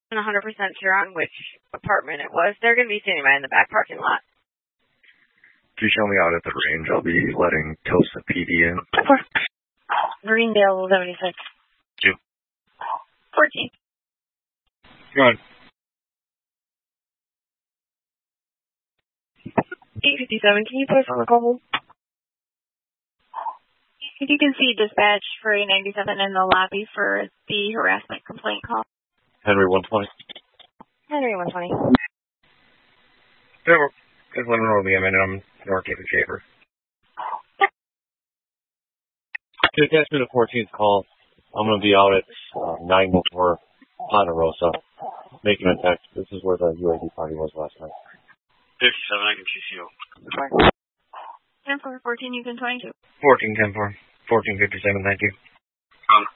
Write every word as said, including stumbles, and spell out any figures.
one hundred percent sure on which apartment it was. They're going to be standing by in the back parking lot. If you show me out at the range, I'll be letting Tosa P D in. Four. Greendale, seventy-six. Two. fourteen. Go on. eight fifty-seven, can you post on the call hold? If you can see dispatch for eight ninety-seven in the lobby for the harassment complaint call. Henry one twenty. Henry one twenty. Yeah, just let me know the M and M North David Shaver. To attach me to fourteenth call, I'm going to be out at uh, nine before Ponderosa, making a text. This is where the U A D party was last night. fifty-seven, I can C C O. ten four, fourteen, you can twenty-two. fourteen ten four. fourteen fifty-seven, thank you. Um.